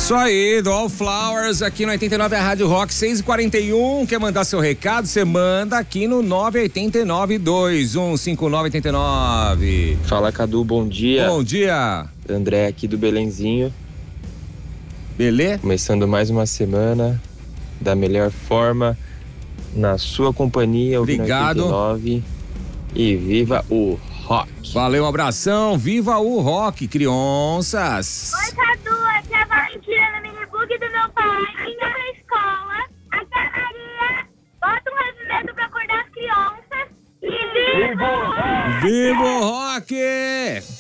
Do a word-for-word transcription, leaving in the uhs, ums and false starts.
Isso aí, do All Flowers, aqui no oitenta e nove, a Rádio Rock, seis e quarenta e um. Quer mandar seu recado? Você manda aqui no nove oito nove, dois um cinco nove oito nove. Fala, Cadu, bom dia. Bom dia. André aqui do Belenzinho. Beleza? Começando mais uma semana da melhor forma, na sua companhia, ouvindo Obrigado. oitenta e nove. E viva o rock. Valeu, um abração. Viva o rock, crianças. Oi, Cadu, aqui é a Valentina no minibug do meu pai, indo pra escola. Aqui é a Maria. Bota um heavy metal pra acordar as crianças. E viva o rock! Viva o rock!